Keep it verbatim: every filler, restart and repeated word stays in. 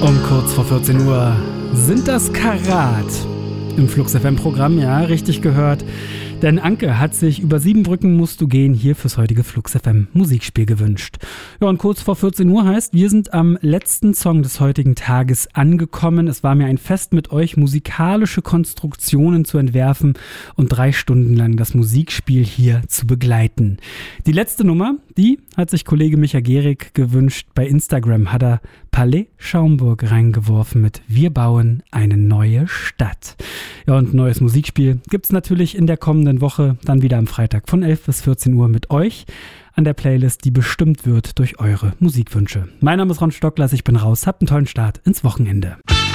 Um kurz vor vierzehn Uhr sind das Karat im Flux F M-Programm, ja, richtig gehört. Denn Anke hat sich über sieben Brücken musst du gehen hier fürs heutige Flux F M Musikspiel gewünscht. Ja, und kurz vor vierzehn Uhr heißt, wir sind am letzten Song des heutigen Tages angekommen. Es war mir ein Fest, mit euch musikalische Konstruktionen zu entwerfen und drei Stunden lang das Musikspiel hier zu begleiten. Die letzte Nummer, die hat sich Kollege Micha Gehrig gewünscht. Bei Instagram hat er Palais Schaumburg reingeworfen mit Wir bauen eine neue Stadt. Ja, und ein neues Musikspiel gibt's natürlich in der kommenden Woche, dann wieder am Freitag von elf bis vierzehn Uhr mit euch an der Playlist, die bestimmt wird durch eure Musikwünsche. Mein Name ist Ron Stocklers, ich bin raus, habt einen tollen Start ins Wochenende.